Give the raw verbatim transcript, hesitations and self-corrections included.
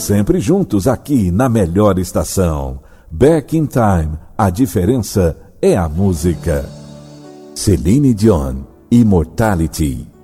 sempre juntos aqui na melhor estação. Back in Time, a diferença é a música. Celine Dion, Immortality.